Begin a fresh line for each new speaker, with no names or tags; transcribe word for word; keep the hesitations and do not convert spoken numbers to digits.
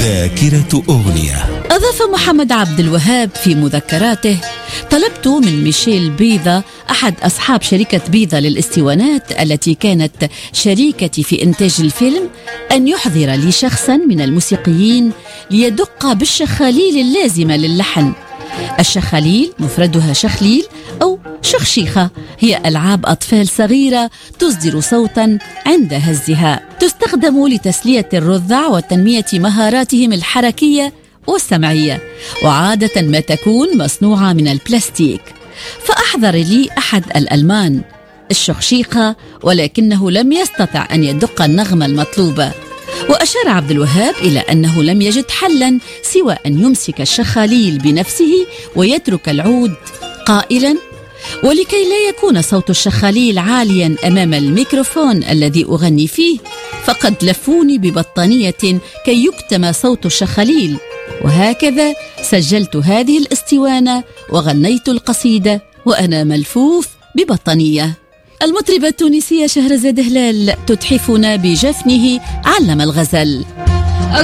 ذاكرة أغنية.
أضاف محمد عبد الوهاب في مذكراته: طلبت من ميشيل بيضا أحد أصحاب شركة بيضا للإسطوانات التي كانت شريكتي في إنتاج الفيلم أن يحضر لي شخصا من الموسيقيين ليدق بالشخاليل اللازمة للحن. الشخاليل مفردها شخليل أو شخشيخة، هي ألعاب أطفال صغيرة تصدر صوتا عند هزها، تستخدم لتسلية الرضع وتنمية مهاراتهم الحركية والسمعية، وعادة ما تكون مصنوعة من البلاستيك. فأحضر لي أحد الألمان الشخشيخة، ولكنه لم يستطع أن يدق النغمة المطلوبة. وأشار عبد الوهاب إلى أنه لم يجد حلا سوى أن يمسك الشخاليل بنفسه ويترك العود، قائلا: ولكي لا يكون صوت الشخاليل عاليا أمام الميكروفون الذي أغني فيه، فقد لفوني ببطانية كي يكتم صوت الشخاليل، وهكذا سجلت هذه الاسطوانة وغنيت القصيدة وأنا ملفوف ببطانية. المطربة التونسية شهرزاد هلال تتحفنا بجفنه علم الغزل.